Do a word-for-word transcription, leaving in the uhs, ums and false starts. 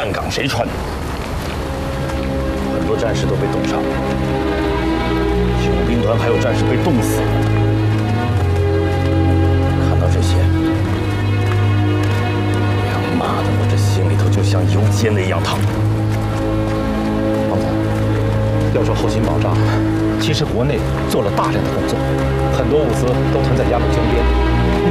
站岗谁穿？很多战士都被冻伤了，救兵团还有战士被冻死了。看到这些，娘妈的，我这心里头就像油煎的一样烫。王总，要说后勤保障，其实国内做了大量的工作，很多物资都囤在鸭绿江边。